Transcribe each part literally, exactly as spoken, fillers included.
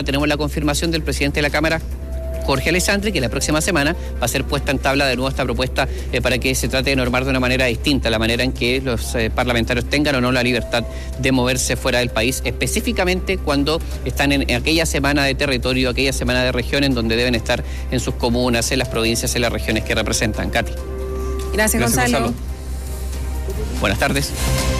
tenemos la confirmación del presidente de la Cámara, Jorge Alessandri, que la próxima semana va a ser puesta en tabla de nuevo esta propuesta eh, para que se trate de normar de una manera distinta la manera en que los eh, parlamentarios tengan o no la libertad de moverse fuera del país, específicamente cuando están en, en aquella semana de territorio, aquella semana de región en donde deben estar en sus comunas, en las provincias, en las regiones que representan. Katy. Gracias, Gracias Gonzalo. Gonzalo. Buenas tardes.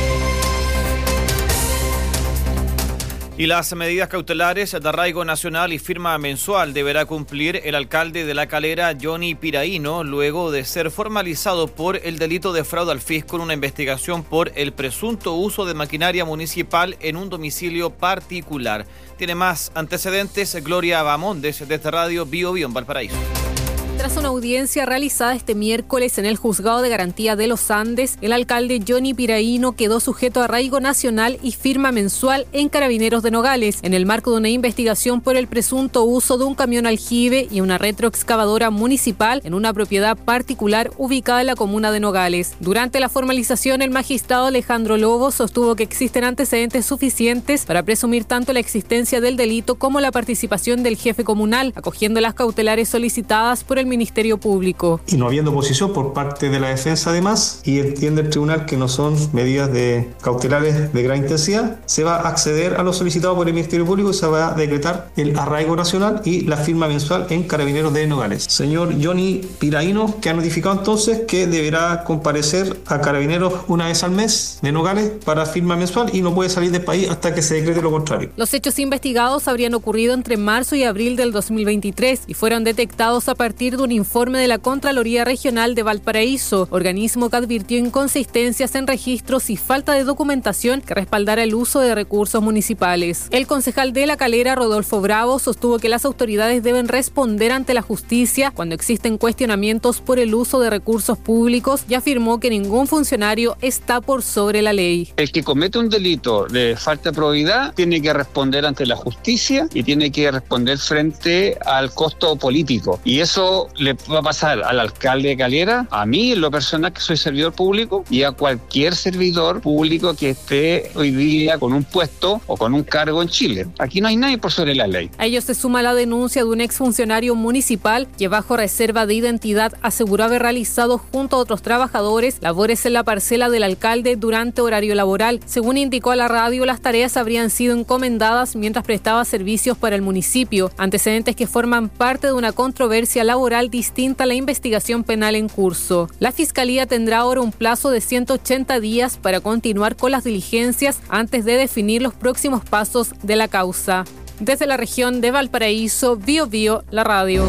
Y las medidas cautelares de arraigo nacional y firma mensual deberá cumplir el alcalde de La Calera, Johnny Piraíno, luego de ser formalizado por el delito de fraude al fisco en una investigación por el presunto uso de maquinaria municipal en un domicilio particular. Tiene más antecedentes Gloria Bamondes desde Radio Bio Bio en Valparaíso. Tras una audiencia realizada este miércoles en el Juzgado de Garantía de los Andes, el alcalde Johnny Piraíno quedó sujeto a arraigo nacional y firma mensual en Carabineros de Nogales, en el marco de una investigación por el presunto uso de un camión aljibe y una retroexcavadora municipal en una propiedad particular ubicada en la comuna de Nogales. Durante la formalización, el magistrado Alejandro Lobo sostuvo que existen antecedentes suficientes para presumir tanto la existencia del delito como la participación del jefe comunal, acogiendo las cautelares solicitadas por el Ministerio Público. Y no habiendo oposición por parte de la defensa además, y entiende el tribunal que no son medidas de cautelares de gran intensidad, se va a acceder a lo solicitado por el Ministerio Público y se va a decretar el arraigo nacional y la firma mensual en Carabineros de Nogales. Señor Johnny Piraíno, que ha notificado entonces que deberá comparecer a Carabineros una vez al mes de Nogales para firma mensual y no puede salir del país hasta que se decrete lo contrario. Los hechos investigados habrían ocurrido entre marzo y abril del dos mil veintitrés y fueron detectados a partir de un informe de la Contraloría Regional de Valparaíso, organismo que advirtió inconsistencias en registros y falta de documentación que respaldara el uso de recursos municipales. El concejal de La Calera, Rodolfo Bravo, sostuvo que las autoridades deben responder ante la justicia cuando existen cuestionamientos por el uso de recursos públicos y afirmó que ningún funcionario está por sobre la ley. El que comete un delito de falta de probidad tiene que responder ante la justicia y tiene que responder frente al costo político. Y eso le va a pasar al alcalde de Calera, a mí en lo personal que soy servidor público y a cualquier servidor público que esté hoy día con un puesto o con un cargo en Chile. Aquí no hay nadie por sobre la ley. A ello se suma la denuncia de un exfuncionario municipal que bajo reserva de identidad aseguró haber realizado junto a otros trabajadores labores en la parcela del alcalde durante horario laboral. Según indicó a la radio, las tareas habrían sido encomendadas mientras prestaba servicios para el municipio, antecedentes que forman parte de una controversia laboral distinta a la investigación penal en curso. La Fiscalía tendrá ahora un plazo de ciento ochenta días para continuar con las diligencias antes de definir los próximos pasos de la causa. Desde la región de Valparaíso, Bio Bio, la radio.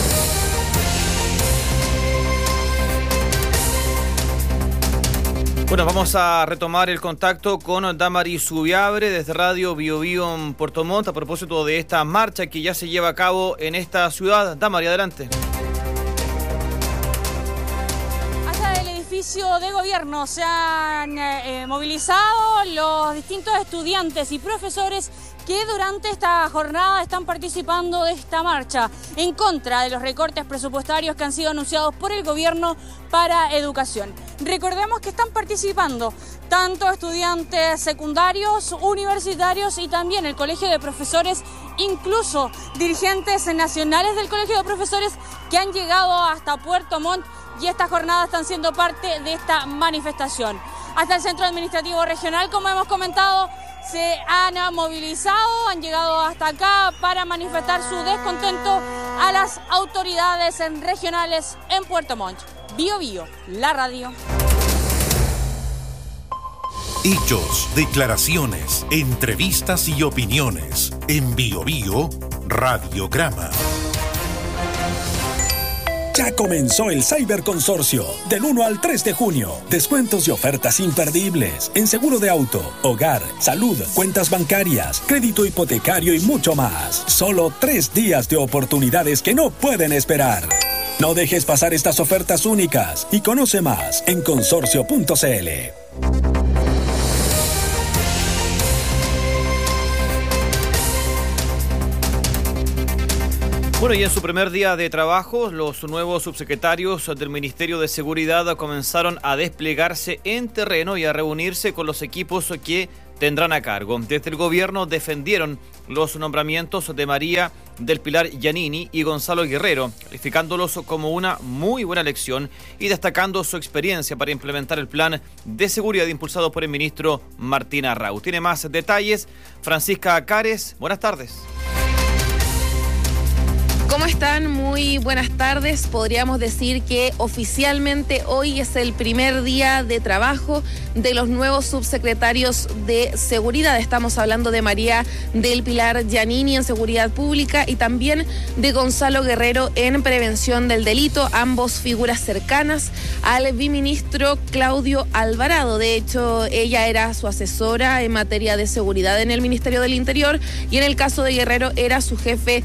Bueno, vamos a retomar el contacto con Damaris Zubiabre desde Radio Bio Bio en Puerto Montt a propósito de esta marcha que ya se lleva a cabo en esta ciudad. Damaris, adelante. De gobierno se han eh, movilizado los distintos estudiantes y profesores que durante esta jornada están participando de esta marcha en contra de los recortes presupuestarios que han sido anunciados por el gobierno para educación. Recordemos que están participando tanto estudiantes secundarios, universitarios y también el Colegio de Profesores, incluso dirigentes nacionales del Colegio de Profesores que han llegado hasta Puerto Montt y estas jornadas están siendo parte de esta manifestación. Hasta el Centro Administrativo Regional, como hemos comentado, se han movilizado, han llegado hasta acá para manifestar su descontento a las autoridades regionales en Puerto Montt. Bio Bio, la radio. Hechos, declaraciones, entrevistas y opiniones. En Bio Bio, Radiograma. Ya comenzó el Cyberconsorcio, del uno al tres de junio. Descuentos y ofertas imperdibles en seguro de auto, hogar, salud, cuentas bancarias, crédito hipotecario y mucho más. Solo tres días de oportunidades que no pueden esperar. No dejes pasar estas ofertas únicas y conoce más en consorcio punto c l. Bueno, y en su primer día de trabajo, los nuevos subsecretarios del Ministerio de Seguridad comenzaron a desplegarse en terreno y a reunirse con los equipos que tendrán a cargo. Desde el gobierno defendieron los nombramientos de María del Pilar Giannini y Gonzalo Guerrero, calificándolos como una muy buena elección y destacando su experiencia para implementar el plan de seguridad impulsado por el ministro Martín Arrau. Tiene más detalles Francisca Cares. Buenas tardes. ¿Cómo están? Muy buenas tardes. Podríamos decir que oficialmente hoy es el primer día de trabajo de los nuevos subsecretarios de Seguridad. Estamos hablando de María del Pilar Giannini en Seguridad Pública y también de Gonzalo Guerrero en Prevención del Delito, ambos figuras cercanas al viceministro Claudio Alvarado. De hecho, ella era su asesora en materia de seguridad en el Ministerio del Interior y en el caso de Guerrero era su jefe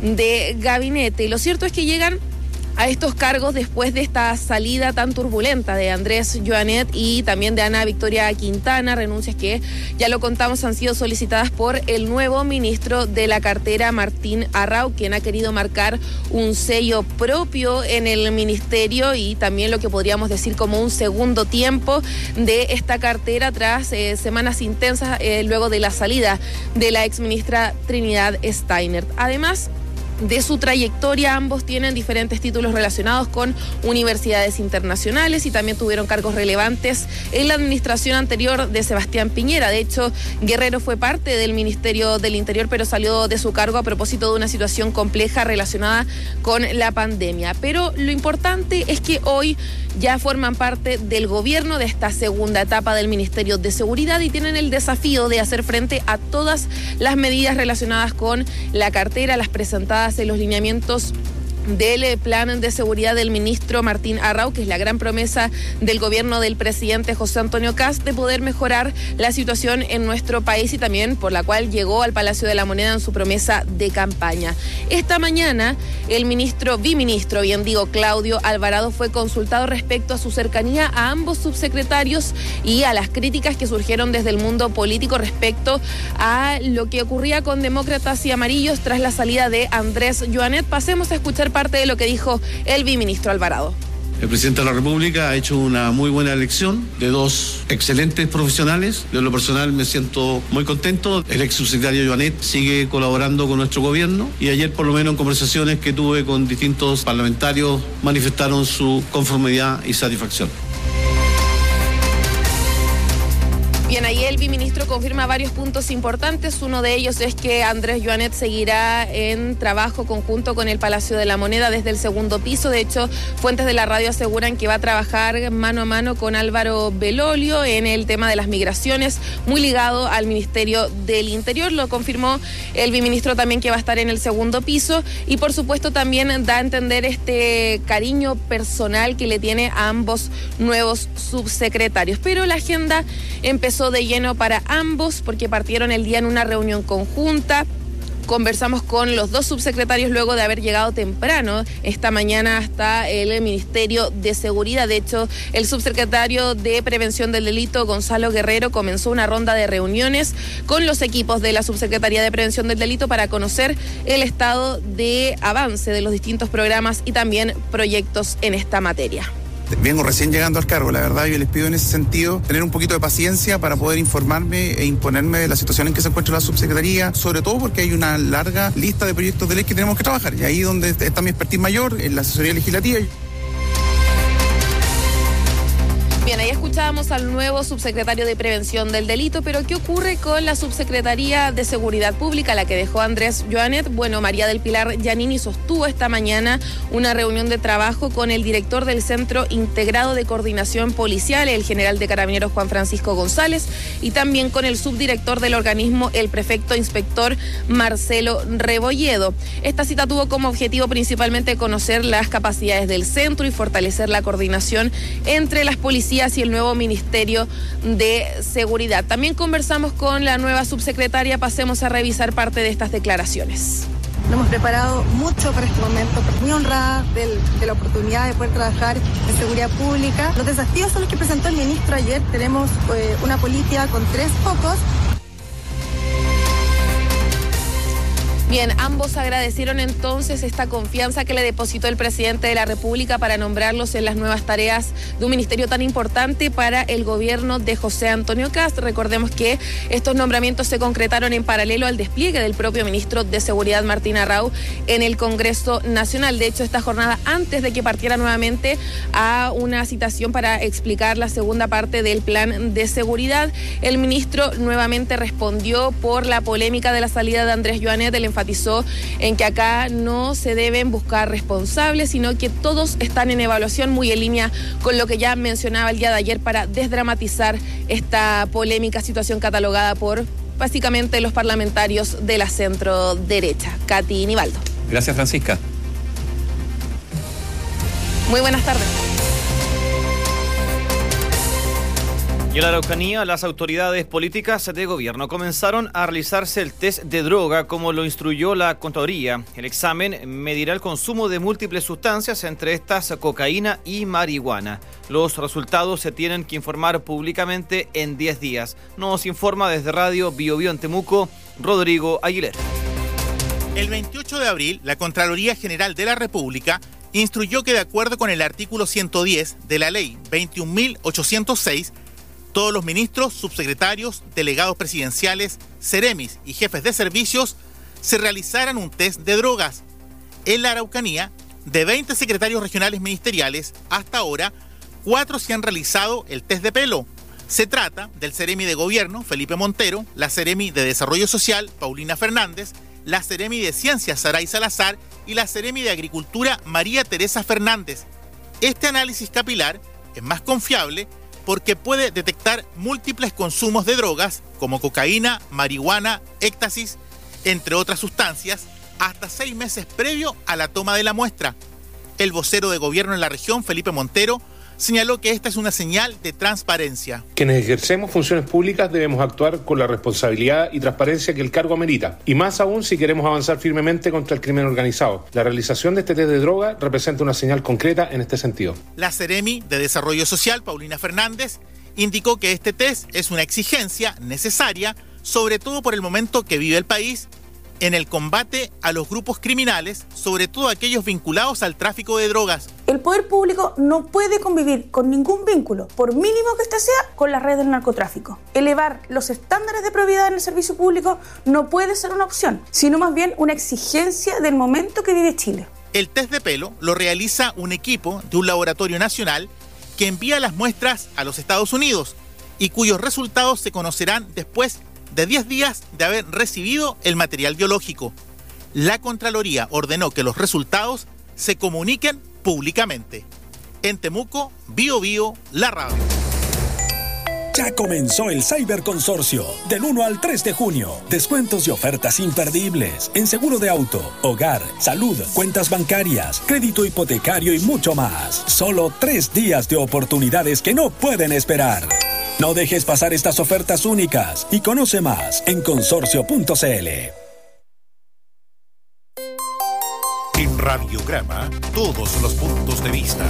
de gabinete. Y lo cierto es que llegan a estos cargos después de esta salida tan turbulenta de Andrés Joanet y también de Ana Victoria Quintana, renuncias que, ya lo contamos, han sido solicitadas por el nuevo ministro de la cartera, Martín Arrau, quien ha querido marcar un sello propio en el ministerio y también lo que podríamos decir como un segundo tiempo de esta cartera tras eh, semanas intensas eh, luego de la salida de la exministra Trinidad Steiner. Además de su trayectoria, ambos tienen diferentes títulos relacionados con universidades internacionales y también tuvieron cargos relevantes en la administración anterior de Sebastián Piñera. De hecho, Guerrero fue parte del Ministerio del Interior, pero salió de su cargo a propósito de una situación compleja relacionada con la pandemia. Pero lo importante es que hoy ya forman parte del gobierno de esta segunda etapa del Ministerio de Seguridad y tienen el desafío de hacer frente a todas las medidas relacionadas con la cartera, las presentadas en los lineamientos del plan de seguridad del ministro Martín Arrau, que es la gran promesa del gobierno del presidente José Antonio Kast de poder mejorar la situación en nuestro país y también por la cual llegó al Palacio de la Moneda en su promesa de campaña. Esta mañana el ministro, biministro, bien digo, Claudio Alvarado fue consultado respecto a su cercanía a ambos subsecretarios y a las críticas que surgieron desde el mundo político respecto a lo que ocurría con Demócratas y Amarillos tras la salida de Andrés Joanet. Pasemos a escuchar parte de lo que dijo el biministro Alvarado. El presidente de la República ha hecho una muy buena elección de dos excelentes profesionales. Yo en lo personal me siento muy contento. El ex subsecretario Joanet sigue colaborando con nuestro gobierno y ayer por lo menos en conversaciones que tuve con distintos parlamentarios manifestaron su conformidad y satisfacción. Bien, ahí el biministro confirma varios puntos importantes. Uno de ellos es que Andrés Joanet seguirá en trabajo conjunto con el Palacio de la Moneda desde el segundo piso. De hecho, fuentes de la radio aseguran que va a trabajar mano a mano con Álvaro Belolio en el tema de las migraciones, muy ligado al Ministerio del Interior. Lo confirmó el biministro también, que va a estar en el segundo piso y por supuesto también da a entender este cariño personal que le tiene a ambos nuevos subsecretarios. Pero la agenda empezó de lleno para ambos porque partieron el día en una reunión conjunta. Conversamos con los dos subsecretarios luego de haber llegado temprano esta mañana hasta el Ministerio de Seguridad. De hecho, el subsecretario de Prevención del Delito, Gonzalo Guerrero, comenzó una ronda de reuniones con los equipos de la Subsecretaría de Prevención del Delito para conocer el estado de avance de los distintos programas y también proyectos en esta materia. Vengo recién llegando al cargo, la verdad yo les pido en ese sentido tener un poquito de paciencia para poder informarme e imponerme de la situación en que se encuentra la subsecretaría, sobre todo porque hay una larga lista de proyectos de ley que tenemos que trabajar y ahí donde está mi expertise mayor, en la asesoría legislativa. Bien, ahí escuchábamos al nuevo subsecretario de Prevención del Delito, pero ¿qué ocurre con la Subsecretaría de Seguridad Pública, la que dejó Andrés Joanet? Bueno, María del Pilar Giannini sostuvo esta mañana una reunión de trabajo con el director del Centro Integrado de Coordinación Policial, el general de Carabineros Juan Francisco González, y también con el subdirector del organismo, el prefecto inspector Marcelo Rebolledo. Esta cita tuvo como objetivo principalmente conocer las capacidades del centro y fortalecer la coordinación entre las policías y el nuevo Ministerio de Seguridad. También conversamos con la nueva subsecretaria. Pasemos a revisar parte de estas declaraciones. Nos hemos preparado mucho para este momento, muy honrada del, de la oportunidad de poder trabajar en seguridad pública. Los desafíos son los que presentó el ministro ayer. Tenemos eh, una política con tres focos. Bien, ambos agradecieron entonces esta confianza que le depositó el presidente de la República para nombrarlos en las nuevas tareas de un ministerio tan importante para el gobierno de José Antonio Kast. Recordemos que estos nombramientos se concretaron en paralelo al despliegue del propio ministro de Seguridad, Martín Arrau, en el Congreso Nacional. De hecho, esta jornada, antes de que partiera nuevamente a una citación para explicar la segunda parte del plan de seguridad, el ministro nuevamente respondió por la polémica de la salida de Andrés Joanet. El enfatizó en que acá no se deben buscar responsables, sino que todos están en evaluación, muy en línea con lo que ya mencionaba el día de ayer para desdramatizar esta polémica situación catalogada por básicamente los parlamentarios de la centro derecha. Katy Nivaldo. Gracias, Francisca. Muy buenas tardes. Y en la Araucanía, las autoridades políticas de gobierno comenzaron a realizarse el test de droga como lo instruyó la Contraloría. El examen medirá el consumo de múltiples sustancias, entre estas cocaína y marihuana. Los resultados se tienen que informar públicamente en diez días. Nos informa desde Radio Bio Bio en Temuco, Rodrigo Aguilera. El veintiocho de abril, la Contraloría General de la República instruyó que, de acuerdo con el artículo ciento diez de la Ley veintiún mil ochocientos seis, todos los ministros, subsecretarios, delegados presidenciales, seremis y jefes de servicios se realizaran un test de drogas. En la Araucanía, de veinte secretarios regionales ministeriales, hasta ahora, cuatro se han realizado el test de pelo. Se trata del seremi de Gobierno, Felipe Montero, la seremi de Desarrollo Social, Paulina Fernández, la seremi de Ciencias, Saray Salazar, y la seremi de Agricultura, María Teresa Fernández. Este análisis capilar es más confiable porque puede detectar múltiples consumos de drogas como cocaína, marihuana, éxtasis, entre otras sustancias, hasta seis meses previo a la toma de la muestra. El vocero de gobierno en la región, Felipe Montero, señaló que esta es una señal de transparencia. Quienes ejercemos funciones públicas debemos actuar con la responsabilidad y transparencia que el cargo amerita, y más aún si queremos avanzar firmemente contra el crimen organizado. La realización de este test de droga representa una señal concreta en este sentido. La seremi de Desarrollo Social, Paulina Fernández, indicó que este test es una exigencia necesaria, sobre todo por el momento que vive el país, en el combate a los grupos criminales, sobre todo aquellos vinculados al tráfico de drogas. El poder público no puede convivir con ningún vínculo, por mínimo que este sea, con la red del narcotráfico. Elevar los estándares de probidad en el servicio público no puede ser una opción, sino más bien una exigencia del momento que vive Chile. El test de pelo lo realiza un equipo de un laboratorio nacional que envía las muestras a los Estados Unidos y cuyos resultados se conocerán después de diez días de haber recibido el material biológico. La Contraloría ordenó que los resultados se comuniquen públicamente. En Temuco, Bio Bio, la radio. Ya comenzó el Cyberconsorcio, del uno al tres de junio. Descuentos y ofertas imperdibles en seguro de auto, hogar, salud, cuentas bancarias, crédito hipotecario y mucho más. Solo tres días de oportunidades que no pueden esperar. No dejes pasar estas ofertas únicas y conoce más en consorcio punto c l. En Radiograma, todos los puntos de vista.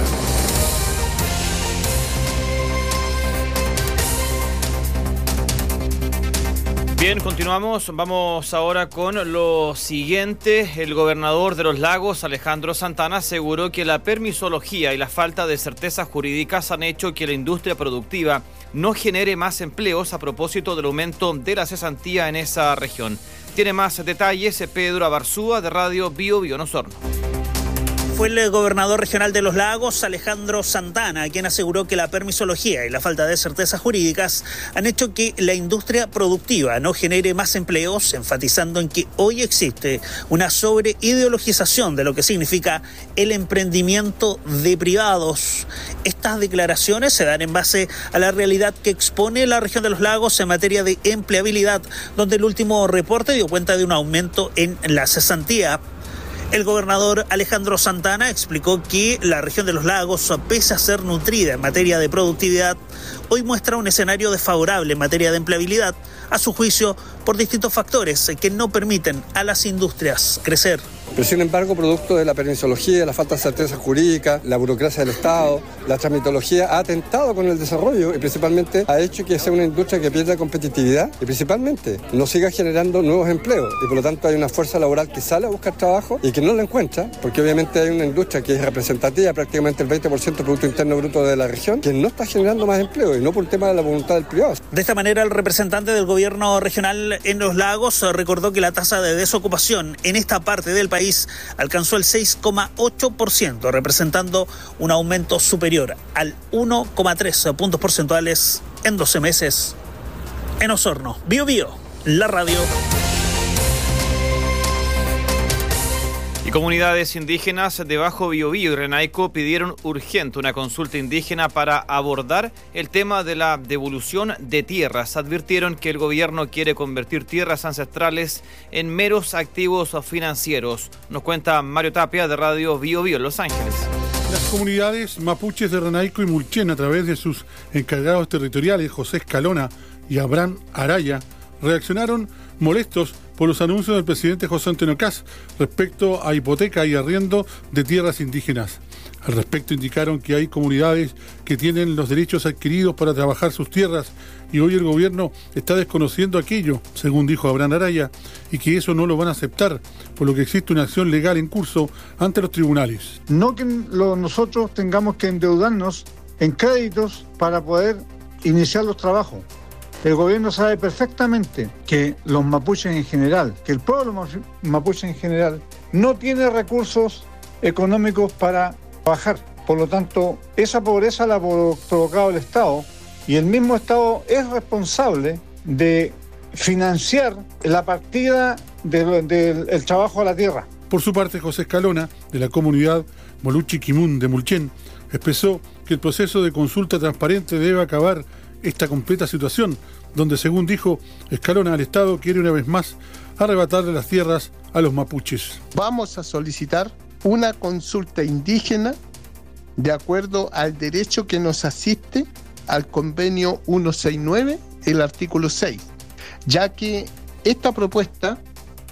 Bien, continuamos. Vamos ahora con lo siguiente. El gobernador de los Lagos, Alejandro Santana, aseguró que la permisología y la falta de certezas jurídicas han hecho que la industria productiva no genere más empleos a propósito del aumento de la cesantía en esa región. Tiene más detalles Pedro Abarzúa de Radio Bio Bio en Osorno. Fue el gobernador regional de los Lagos, Alejandro Santana, quien aseguró que la permisología y la falta de certezas jurídicas han hecho que la industria productiva no genere más empleos, enfatizando en que hoy existe una sobreideologización de lo que significa el emprendimiento de privados. Estas declaraciones se dan en base a la realidad que expone la región de los Lagos en materia de empleabilidad, donde el último reporte dio cuenta de un aumento en la cesantía. El gobernador Alejandro Santana explicó que la región de los Lagos, pese a ser nutrida en materia de productividad, hoy muestra un escenario desfavorable en materia de empleabilidad, a su juicio, por distintos factores que no permiten a las industrias crecer. Pero sin embargo, producto de la permisología, la falta de certeza jurídica, la burocracia del Estado, la tramitología ha atentado con el desarrollo y principalmente ha hecho que sea una industria que pierda competitividad y principalmente no siga generando nuevos empleos. Y por lo tanto hay una fuerza laboral que sale a buscar trabajo y que no lo encuentra, porque obviamente hay una industria que es representativa, prácticamente el veinte por ciento del Producto Interno Bruto de la región, que no está generando más empleo y no por el tema de la voluntad del privado. De esta manera, el representante del gobierno regional en Los Lagos recordó que la tasa de desocupación en esta parte del país alcanzó el seis coma ocho por ciento, representando un aumento superior al uno coma tres puntos porcentuales en doce meses. En Osorno, Bío Bío, la radio. Y comunidades indígenas de Bajo Biobío y Renaico pidieron urgente una consulta indígena para abordar el tema de la devolución de tierras. Advirtieron que el gobierno quiere convertir tierras ancestrales en meros activos financieros. Nos cuenta Mario Tapia de Radio Biobío en Los Ángeles. Las comunidades mapuches de Renaico y Mulchen, a través de sus encargados territoriales, José Escalona y Abraham Araya, reaccionaron molestos por los anuncios del presidente José Antonio Kast respecto a hipoteca y arriendo de tierras indígenas. Al respecto indicaron que hay comunidades que tienen los derechos adquiridos para trabajar sus tierras y hoy el gobierno está desconociendo aquello, según dijo Abraham Araya, y que eso no lo van a aceptar, por lo que existe una acción legal en curso ante los tribunales. No que lo, nosotros tengamos que endeudarnos en créditos para poder iniciar los trabajos. El gobierno sabe perfectamente que los mapuches en general, que el pueblo mapuche en general, no tiene recursos económicos para trabajar. Por lo tanto, esa pobreza la ha provocado el Estado y el mismo Estado es responsable de financiar la partida del de, de, trabajo a la tierra. Por su parte, José Escalona, de la comunidad Moluchi Quimun de Mulchen, expresó que el proceso de consulta transparente debe acabar esta completa situación, donde, según dijo Escalona, el Estado quiere una vez más arrebatarle las tierras a los mapuches. Vamos a solicitar una consulta indígena de acuerdo al derecho que nos asiste al convenio ciento sesenta y nueve, el artículo seis, ya que esta propuesta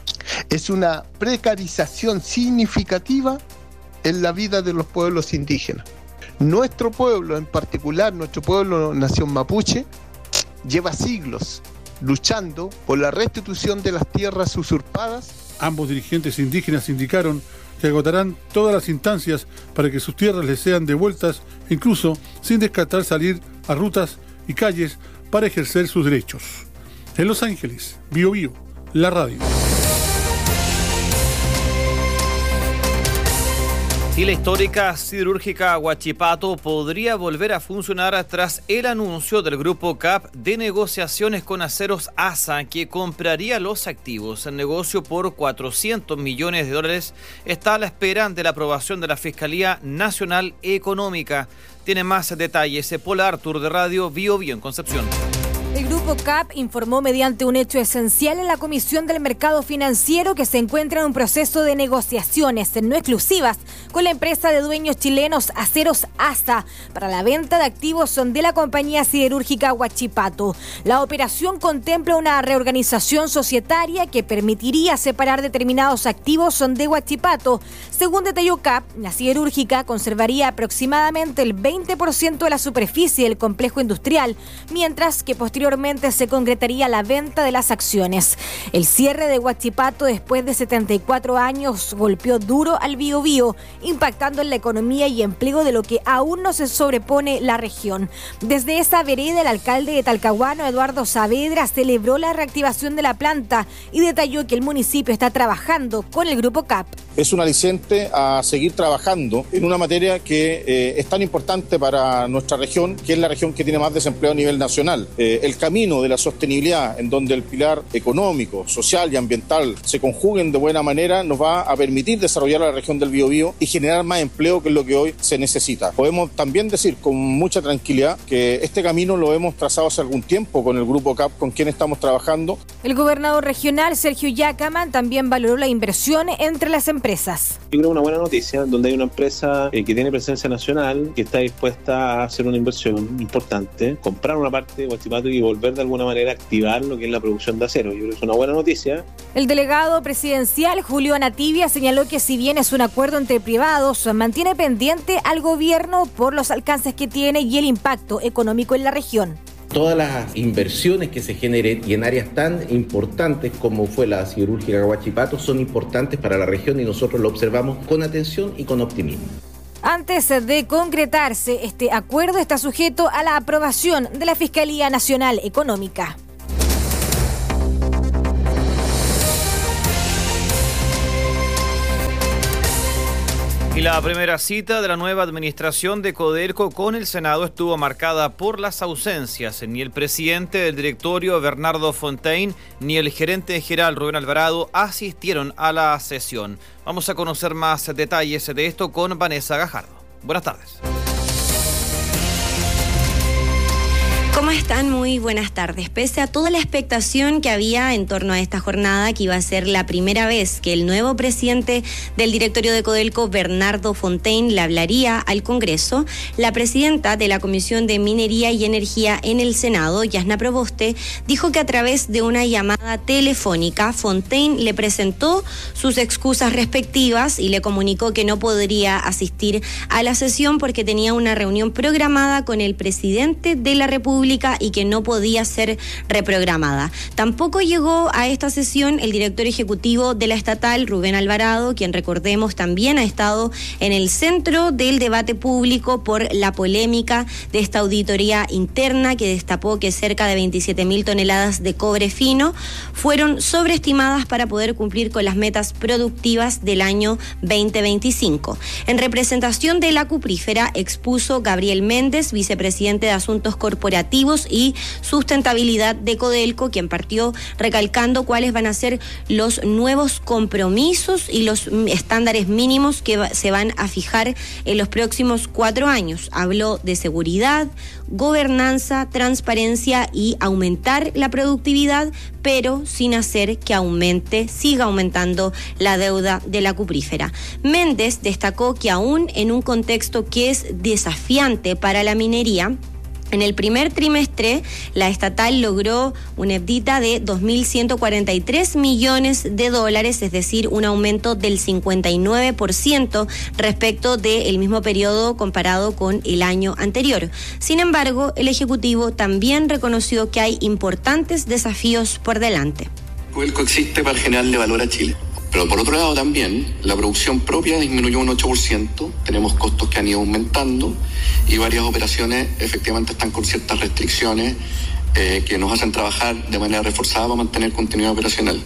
es una precarización significativa en la vida de los pueblos indígenas. Nuestro pueblo, en particular, nuestro pueblo nación mapuche, lleva siglos luchando por la restitución de las tierras usurpadas. Ambos dirigentes indígenas indicaron que agotarán todas las instancias para que sus tierras les sean devueltas, incluso sin descartar salir a rutas y calles para ejercer sus derechos. En Los Ángeles, Bío Bío, la radio. Y la histórica siderúrgica Huachipato podría volver a funcionar tras el anuncio del Grupo C A P de negociaciones con Aceros A S A, que compraría los activos. El negocio por cuatrocientos millones de dólares está a la espera de la aprobación de la Fiscalía Nacional Económica. Tiene más detalles Paula Artur de Radio Bío Bío en Concepción. El Grupo C A P informó mediante un hecho esencial en la Comisión del Mercado Financiero que se encuentra en un proceso de negociaciones no exclusivas con la empresa de dueños chilenos Aceros A S A para la venta de activos de la compañía siderúrgica Huachipato. La operación contempla una reorganización societaria que permitiría separar determinados activos de Huachipato. Según detalló C A P, la siderúrgica conservaría aproximadamente el veinte por ciento de la superficie del complejo industrial, mientras que posteriormente Posteriormente se concretaría la venta de las acciones. El cierre de Huachipato después de setenta y cuatro años golpeó duro al Bío Bío, impactando en la economía y empleo de lo que aún no se sobrepone la región. Desde esa vereda, el alcalde de Talcahuano, Eduardo Saavedra, celebró la reactivación de la planta y detalló que el municipio está trabajando con el Grupo C A P. Es un aliciente a seguir trabajando en una materia que eh, es tan importante para nuestra región, que es la región que tiene más desempleo a nivel nacional. Eh, el camino de la sostenibilidad, en donde el pilar económico, social y ambiental se conjuguen de buena manera, nos va a permitir desarrollar la región del Biobío y generar más empleo, que es lo que hoy se necesita. Podemos también decir con mucha tranquilidad que este camino lo hemos trazado hace algún tiempo con el Grupo C A P, con quien estamos trabajando. El gobernador regional, Sergio Yacaman, también valoró la inversión entre las empresas. empresas. Yo creo que una buena noticia, donde hay una empresa eh, que tiene presencia nacional, que está dispuesta a hacer una inversión importante, comprar una parte de Huachipato y volver de alguna manera a activar lo que es la producción de acero. Yo creo que es una buena noticia. El delegado presidencial Julio Anativia señaló que si bien es un acuerdo entre privados, mantiene pendiente al gobierno por los alcances que tiene y el impacto económico en la región. Todas las inversiones que se generen y en áreas tan importantes como fue la siderúrgica Huachipato son importantes para la región y nosotros lo observamos con atención y con optimismo. Antes de concretarse, este acuerdo está sujeto a la aprobación de la Fiscalía Nacional Económica. Y la primera cita de la nueva administración de Codelco con el Senado estuvo marcada por las ausencias. Ni el presidente del directorio, Bernardo Fontaine, ni el gerente general, Rubén Alvarado, asistieron a la sesión. Vamos a conocer más detalles de esto con Vanessa Gajardo. Buenas tardes. ¿Cómo están? Muy buenas tardes. Pese a toda la expectación que había en torno a esta jornada, que iba a ser la primera vez que el nuevo presidente del directorio de Codelco, Bernardo Fontaine, le hablaría al Congreso, la presidenta de la Comisión de Minería y Energía en el Senado, Yasna Proboste, dijo que a través de una llamada telefónica, Fontaine le presentó sus excusas respectivas y le comunicó que no podría asistir a la sesión porque tenía una reunión programada con el presidente de la República y que no podía ser reprogramada. Tampoco llegó a esta sesión el director ejecutivo de la estatal, Rubén Alvarado, quien recordemos también ha estado en el centro del debate público por la polémica de esta auditoría interna que destapó que cerca de veintisiete mil toneladas de cobre fino fueron sobreestimadas para poder cumplir con las metas productivas del año veinte veinticinco. En representación de la cuprífera expuso Gabriel Méndez, vicepresidente de Asuntos Corporativos y Sustentabilidad de Codelco, quien partió recalcando cuáles van a ser los nuevos compromisos y los estándares mínimos que se van a fijar en los próximos cuatro años. Habló de seguridad, gobernanza, transparencia y aumentar la productividad, pero sin hacer que aumente, siga aumentando la deuda de la cuprífera. Méndez destacó que aún en un contexto que es desafiante para la minería, en el primer trimestre, la estatal logró una EBITDA de dos mil ciento cuarenta y tres millones de dólares, es decir, un aumento del cincuenta y nueve por ciento respecto del mismo periodo comparado con el año anterior. Sin embargo, el Ejecutivo también reconoció que hay importantes desafíos por delante. Codelco existe para generarle valor a Chile. Pero por otro lado también, la producción propia disminuyó un ocho por ciento, tenemos costos que han ido aumentando y varias operaciones efectivamente están con ciertas restricciones eh, que nos hacen trabajar de manera reforzada para mantener continuidad operacional.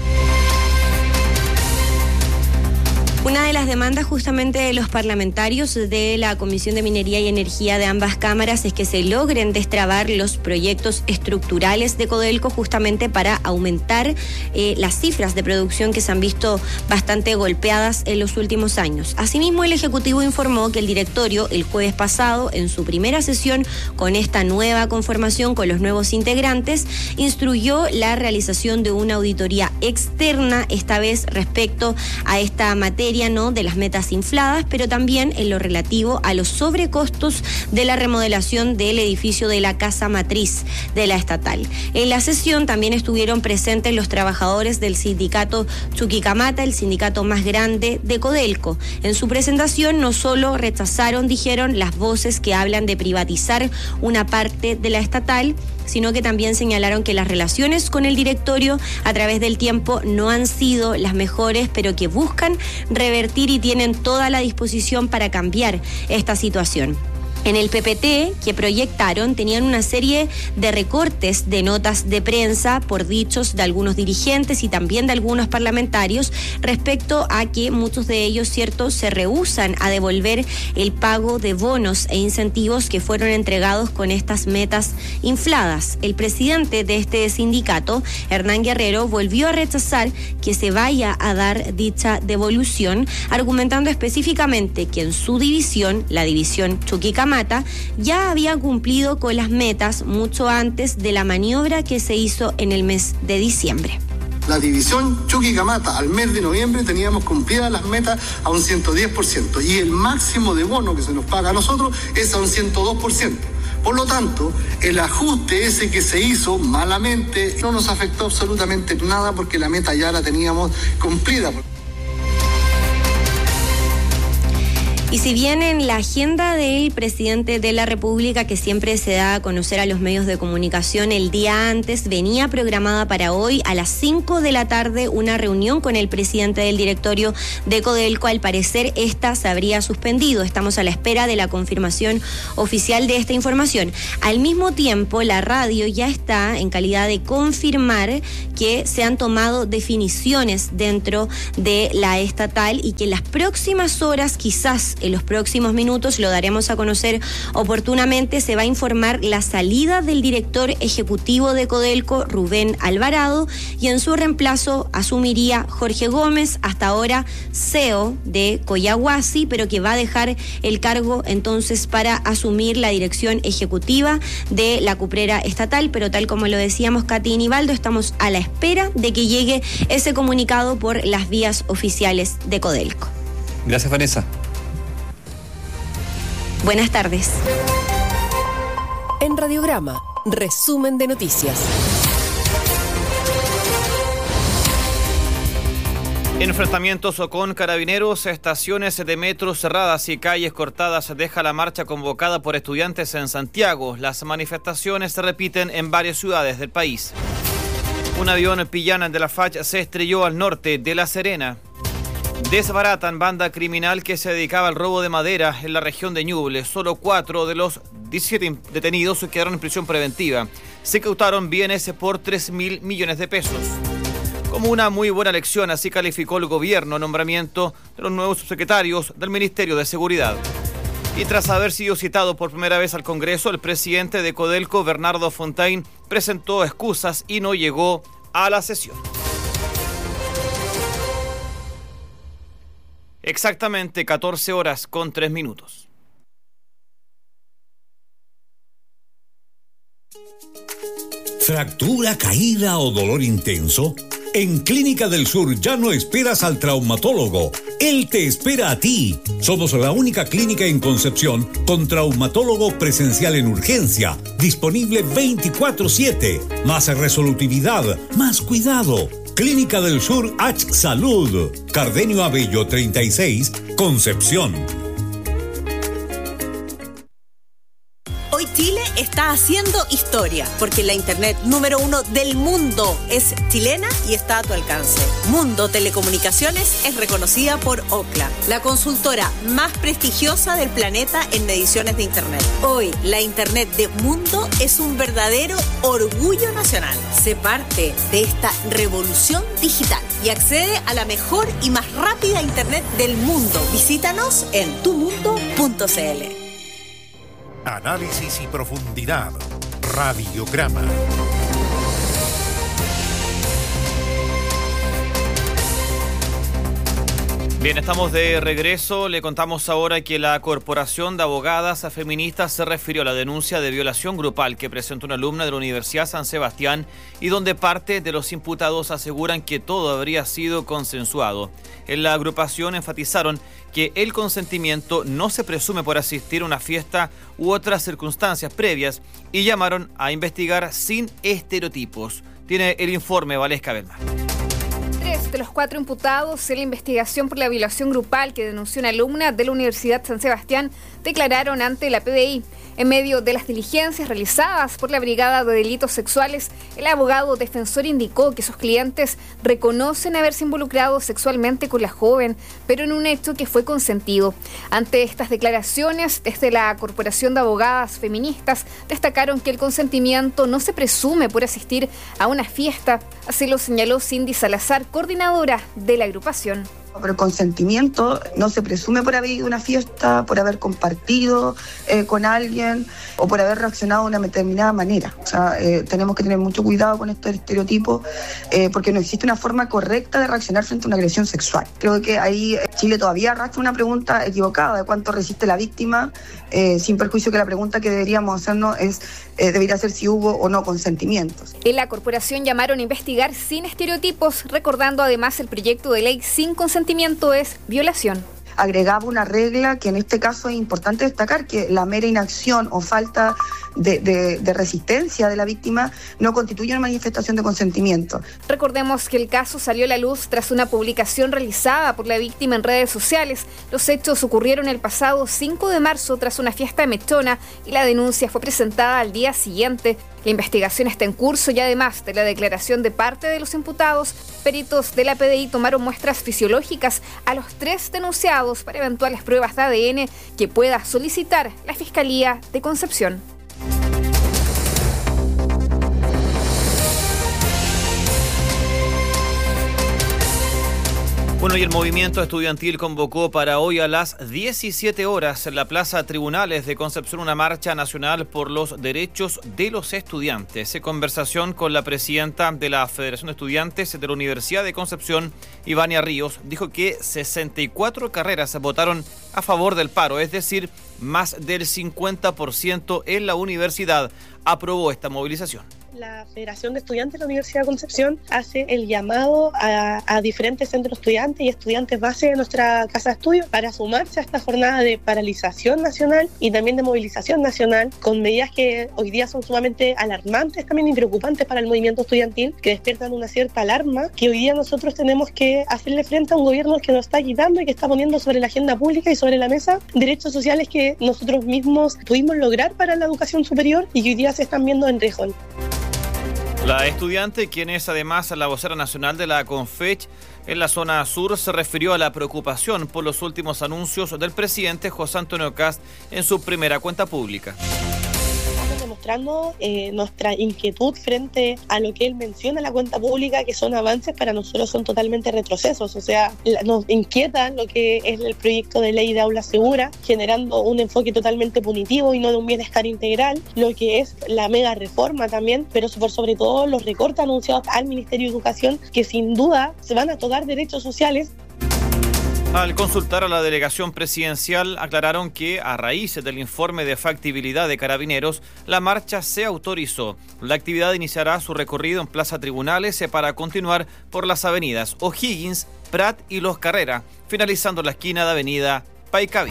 Una de las demandas justamente de los parlamentarios de la Comisión de Minería y Energía de ambas cámaras es que se logren destrabar los proyectos estructurales de Codelco justamente para aumentar eh, las cifras de producción que se han visto bastante golpeadas en los últimos años. Asimismo, el Ejecutivo informó que el directorio el jueves pasado, en su primera sesión con esta nueva conformación, con los nuevos integrantes, instruyó la realización de una auditoría externa, esta vez respecto a esta materia, ¿no?, de las metas infladas, pero también en lo relativo a los sobrecostos de la remodelación del edificio de la casa matriz de la estatal. En la sesión también estuvieron presentes los trabajadores del sindicato Chuquicamata, el sindicato más grande de Codelco. En su presentación no solo rechazaron, dijeron, las voces que hablan de privatizar una parte de la estatal, sino que también señalaron que las relaciones con el directorio a través del tiempo no han sido las mejores, pero que buscan revertir y tienen toda la disposición para cambiar esta situación. En el P P T que proyectaron tenían una serie de recortes de notas de prensa por dichos de algunos dirigentes y también de algunos parlamentarios respecto a que muchos de ellos, cierto, se rehúsan a devolver el pago de bonos e incentivos que fueron entregados con estas metas infladas. El presidente de este sindicato, Hernán Guerrero, volvió a rechazar que se vaya a dar dicha devolución, argumentando específicamente que en su división, la división Chuquicamata, ya había cumplido con las metas mucho antes de la maniobra que se hizo en el mes de diciembre. la división Chuquicamata al mes de noviembre teníamos cumplidas las metas a un ciento diez por ciento y el máximo de bono que se nos paga a nosotros es a un ciento dos por ciento. Por lo tanto, el ajuste ese que se hizo malamente no nos afectó absolutamente nada porque la meta ya la teníamos cumplida. Y si bien en la agenda del presidente de la República, que siempre se da a conocer a los medios de comunicación el día antes, venía programada para hoy a las cinco de la tarde una reunión con el presidente del directorio de Codelco, al parecer esta se habría suspendido. Estamos a la espera de la confirmación oficial de esta información. Al mismo tiempo, la radio ya está en calidad de confirmar que se han tomado definiciones dentro de la estatal y que en las próximas horas, quizás en los próximos minutos, lo daremos a conocer oportunamente, se va a informar la salida del director ejecutivo de Codelco, Rubén Alvarado, y en su reemplazo asumiría Jorge Gómez, hasta ahora C E O de Collahuasi, pero que va a dejar el cargo entonces para asumir la dirección ejecutiva de la cuprera estatal. Pero tal como lo decíamos Katy y Nivaldo, estamos a la espera de que llegue ese comunicado por las vías oficiales de Codelco. Gracias, Vanessa. Buenas tardes. En Radiograma, resumen de noticias. Enfrentamientos con carabineros, estaciones de metro cerradas y calles cortadas deja la marcha convocada por estudiantes en Santiago. Las manifestaciones se repiten en varias ciudades del país. Un avión Pillana de la F A C se estrelló al norte de La Serena. Desbaratan banda criminal que se dedicaba al robo de madera en la región de Ñuble. Solo cuatro de los diecisiete detenidos quedaron en prisión preventiva. Se incautaron bienes por tres mil millones de pesos. Como una muy buena lección, así calificó el gobierno el nombramiento de los nuevos subsecretarios del Ministerio de Seguridad. Y tras haber sido citado por primera vez al Congreso, el presidente de Codelco, Bernardo Fontaine, presentó excusas y no llegó a la sesión. Exactamente catorce horas con tres minutos. ¿Fractura, caída o dolor intenso? En Clínica del Sur ya no esperas al traumatólogo. Él te espera a ti. Somos la única clínica en Concepción con traumatólogo presencial en urgencia, disponible veinticuatro siete. Más resolutividad, más cuidado. Clínica del Sur H Salud, Cardenio Abello treinta y seis, Concepción. Hoy Chile está haciendo historia, porque la internet número uno del mundo es chilena y está a tu alcance. Mundo Telecomunicaciones es reconocida por Ookla, la consultora más prestigiosa del planeta en mediciones de internet. Hoy, la internet de Mundo es un verdadero orgullo nacional. Sé parte de esta revolución digital y accede a la mejor y más rápida internet del mundo. Visítanos en tu mundo punto c l. Análisis y profundidad. Radiograma. Bien, estamos de regreso. Le contamos ahora que la Corporación de Abogadas Feministas se refirió a la denuncia de violación grupal que presentó una alumna de la Universidad San Sebastián y donde parte de los imputados aseguran que todo habría sido consensuado. En la agrupación enfatizaron que el consentimiento no se presume por asistir a una fiesta u otras circunstancias previas y llamaron a investigar sin estereotipos. Tiene el informe Valesca Belmar. Tres de los cuatro imputados en la investigación por la violación grupal que denunció una alumna de la Universidad San Sebastián declararon ante la P D I. En medio de las diligencias realizadas por la Brigada de Delitos Sexuales, el abogado defensor indicó que sus clientes reconocen haberse involucrado sexualmente con la joven, pero en un hecho que fue consentido. Ante estas declaraciones, desde la Corporación de Abogadas Feministas destacaron que el consentimiento no se presume por asistir a una fiesta. Así lo señaló Cindy Salazar, coordinadora de la agrupación. Por el consentimiento no se presume por haber ido a una fiesta, por haber compartido eh, con alguien o por haber reaccionado de una determinada manera. O sea, eh, tenemos que tener mucho cuidado con estos estereotipos eh, porque no existe una forma correcta de reaccionar frente a una agresión sexual. Creo que ahí Chile todavía arrastra una pregunta equivocada de cuánto resiste la víctima, eh, sin perjuicio que la pregunta que deberíamos hacernos es eh, debería ser si hubo o no consentimientos. En la corporación llamaron a investigar sin estereotipos, recordando además el proyecto de ley sin consentimiento es violación. Agregaba una regla que en este caso es importante destacar, que la mera inacción o falta de, de, de resistencia de la víctima no constituye una manifestación de consentimiento. Recordemos que el caso salió a la luz tras una publicación realizada por la víctima en redes sociales. Los hechos ocurrieron el pasado cinco de marzo tras una fiesta mechona y la denuncia fue presentada al día siguiente. La investigación está en curso y además de la declaración de parte de los imputados, peritos de la P D I tomaron muestras fisiológicas a los tres denunciados para eventuales pruebas de A D N que pueda solicitar la Fiscalía de Concepción. Bueno, y el movimiento estudiantil convocó para hoy a las diecisiete horas en la Plaza Tribunales de Concepción una marcha nacional por los derechos de los estudiantes. En conversación con la presidenta de la Federación de Estudiantes de la Universidad de Concepción, Ivania Ríos, dijo que sesenta y cuatro carreras votaron a favor del paro, es decir, más del cincuenta por ciento en la universidad aprobó esta movilización. La Federación de Estudiantes de la Universidad de Concepción hace el llamado a, a diferentes centros estudiantes y estudiantes base de nuestra casa de estudio para sumarse a esta jornada de paralización nacional y también de movilización nacional con medidas que hoy día son sumamente alarmantes también y preocupantes para el movimiento estudiantil, que despiertan una cierta alarma que hoy día nosotros tenemos que hacerle frente a un gobierno que nos está quitando y que está poniendo sobre la agenda pública y sobre la mesa derechos sociales que nosotros mismos pudimos lograr para la educación superior y que hoy día se están viendo en riesgo. La estudiante, quien es además la vocera nacional de la CONFECH en la zona sur, se refirió a la preocupación por los últimos anuncios del presidente José Antonio Kast en su primera cuenta pública. Demostrando eh, nuestra inquietud frente a lo que él menciona en la cuenta pública, que son avances, para nosotros son totalmente retrocesos. O sea, la, nos inquieta lo que es el proyecto de ley de aula segura, generando un enfoque totalmente punitivo y no de un bienestar integral, lo que es la mega reforma también, pero por sobre todo los recortes anunciados al Ministerio de Educación, que sin duda se van a tocar derechos sociales. Al consultar a la delegación presidencial, aclararon que a raíz del informe de factibilidad de Carabineros, la marcha se autorizó. La actividad iniciará su recorrido en Plaza Tribunales para continuar por las avenidas O'Higgins, Prat y Los Carrera, finalizando la esquina de avenida Paicaví.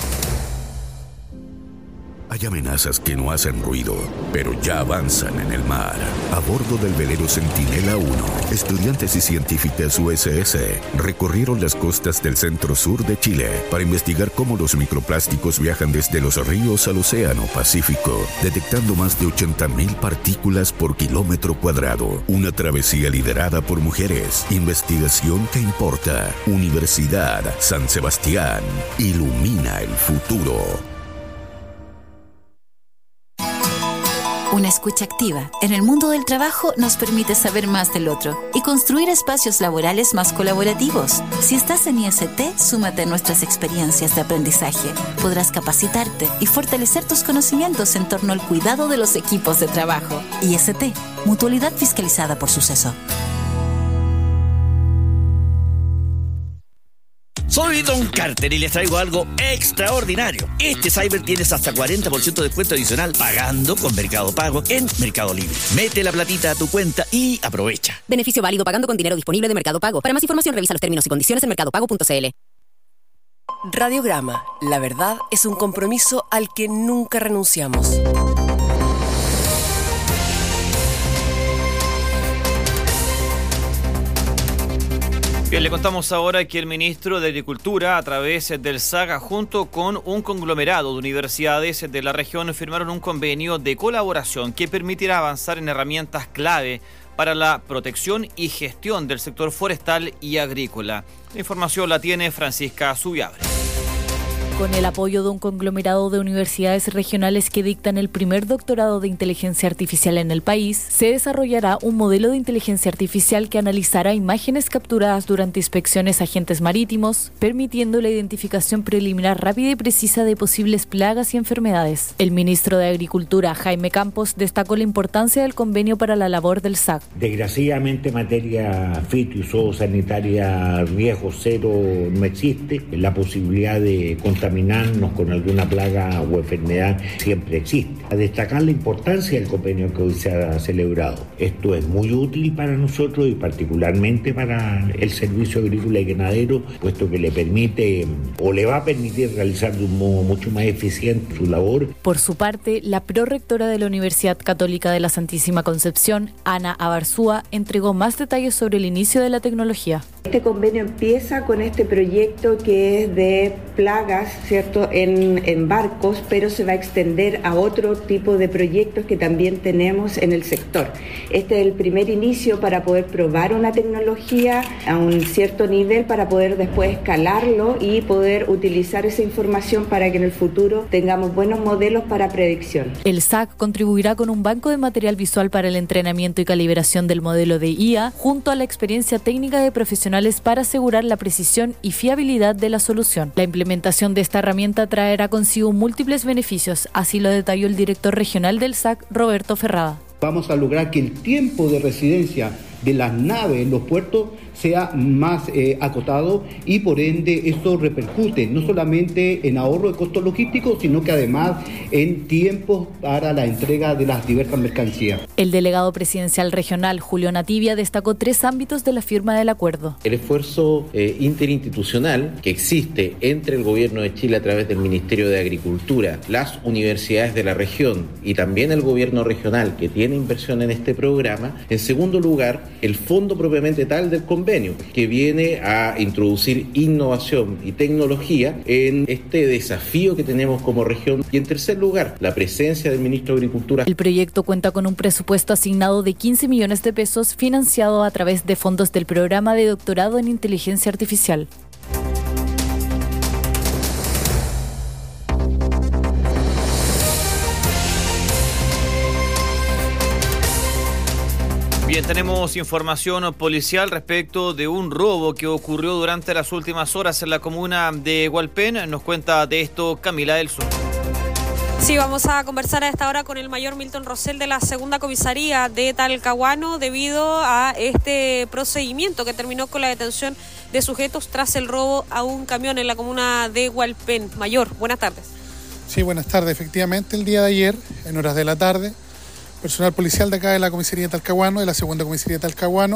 Hay amenazas que no hacen ruido, pero ya avanzan en el mar. A bordo del velero Centinela uno, estudiantes y científicas U S S recorrieron las costas del centro sur de Chile para investigar cómo los microplásticos viajan desde los ríos al océano Pacífico, detectando más de ochenta mil partículas por kilómetro cuadrado. Una travesía liderada por mujeres. Investigación que importa. Universidad San Sebastián. Ilumina el futuro. Una escucha activa en el mundo del trabajo nos permite saber más del otro y construir espacios laborales más colaborativos. Si estás en I S T, súmate a nuestras experiencias de aprendizaje. Podrás capacitarte y fortalecer tus conocimientos en torno al cuidado de los equipos de trabajo. I S T, Mutualidad Fiscalizada por Suceso. Soy Don Carter y les traigo algo extraordinario. Este Cyber tienes hasta cuarenta por ciento de descuento adicional pagando con Mercado Pago en Mercado Libre. Mete la platita a tu cuenta y aprovecha. Beneficio válido pagando con dinero disponible de Mercado Pago. Para más información revisa los términos y condiciones en mercado pago punto c l. Radiograma. La verdad es un compromiso al que nunca renunciamos. Bien, le contamos ahora que el ministro de Agricultura, a través del SAGA, junto con un conglomerado de universidades de la región, firmaron un convenio de colaboración que permitirá avanzar en herramientas clave para la protección y gestión del sector forestal y agrícola. La información la tiene Francisca Zubiabre. Con el apoyo de un conglomerado de universidades regionales que dictan el primer doctorado de inteligencia artificial en el país, se desarrollará un modelo de inteligencia artificial que analizará imágenes capturadas durante inspecciones a agentes marítimos, permitiendo la identificación preliminar rápida y precisa de posibles plagas y enfermedades. El ministro de Agricultura, Jaime Campos, destacó la importancia del convenio para la labor del S A C. Desgraciadamente, materia fito y zoosanitaria riesgo cero no existe. La posibilidad de contaminarnos con alguna plaga o enfermedad siempre existe. A destacar la importancia del convenio que hoy se ha celebrado. Esto es muy útil para nosotros y particularmente para el servicio agrícola y ganadero, puesto que le permite o le va a permitir realizar de un modo mucho más eficiente su labor. Por su parte, la prorectora de la Universidad Católica de la Santísima Concepción, Ana Abarzúa, entregó más detalles sobre el inicio de la tecnología. Este convenio empieza con este proyecto que es de plagas, ¿cierto?, en, en barcos, pero se va a extender a otro tipo de proyectos que también tenemos en el sector. Este es el primer inicio para poder probar una tecnología a un cierto nivel para poder después escalarlo y poder utilizar esa información para que en el futuro tengamos buenos modelos para predicción. El S A C contribuirá con un banco de material visual para el entrenamiento y calibración del modelo de I A, junto a la experiencia técnica de profesionales para asegurar la precisión y fiabilidad de la solución. La implementación de esta herramienta traerá consigo múltiples beneficios, así lo detalló el director regional del S A C, Roberto Ferrada. Vamos a lograr que el tiempo de residencia de las naves en los puertos sea más eh, acotado y por ende esto repercute no solamente en ahorro de costos logísticos, sino que además en tiempos para la entrega de las diversas mercancías. El delegado presidencial regional, Julio Nativia, destacó tres ámbitos de la firma del acuerdo. El esfuerzo eh, interinstitucional que existe entre el Gobierno de Chile a través del Ministerio de Agricultura, las universidades de la región y también el Gobierno regional que tiene inversión en este programa. En segundo lugar, el fondo propiamente tal del convenio, que viene a introducir innovación y tecnología en este desafío que tenemos como región. Y en tercer lugar, la presencia del ministro de Agricultura. El proyecto cuenta con un presupuesto asignado de quince millones de pesos financiado a través de fondos del programa de doctorado en inteligencia artificial. Bien, tenemos información policial respecto de un robo que ocurrió durante las últimas horas en la comuna de Hualpén. Nos cuenta de esto Camila del Sur. Sí, vamos a conversar a esta hora con el mayor Milton Rosell de la segunda comisaría de Talcahuano debido a este procedimiento que terminó con la detención de sujetos tras el robo a un camión en la comuna de Hualpén. Mayor, buenas tardes. Sí, buenas tardes. Efectivamente, el día de ayer, en horas de la tarde, personal policial de acá de la comisaría de Talcahuano, de la segunda comisaría de Talcahuano,